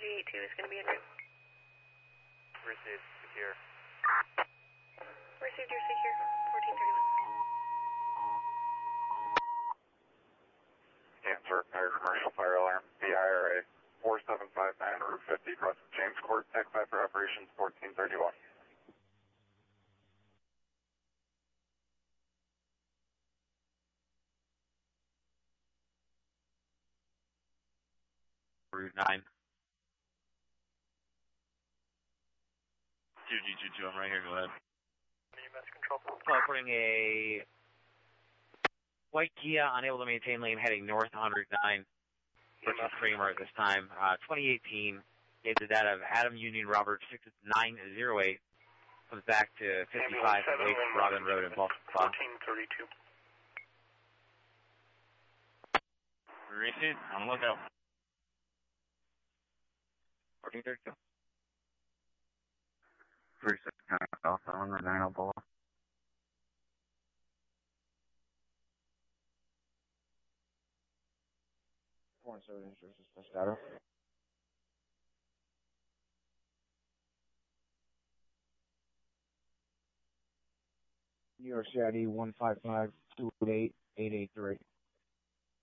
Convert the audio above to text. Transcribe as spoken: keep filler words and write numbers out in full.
G eighty-two is going to be en route. Received. Secure. Received your secure. fourteen thirty-one. Answer, Air Commercial Fire Alarm, B I R A, four seven five nine, Route fifty, cross James Court, Tech five for operations, fourteen thirty-one. Route nine. two G two two, I'm right here, go ahead. E M S control. Offering a white Kia, unable to maintain lane heading north on Route nine. Versus Kramer at this time. Uh, twenty eighteen, gave the data of Adam Union Robert six nine zero eight. Comes back to fifty-five Wake Robin Road in Boston. fourteen thirty-two. Received, on the lookout. fourteen thirty-two. three six nine, Alpha on the nine Bola. Four and seven inches, dispatch data. New York C I D one five five two eight eight eight three.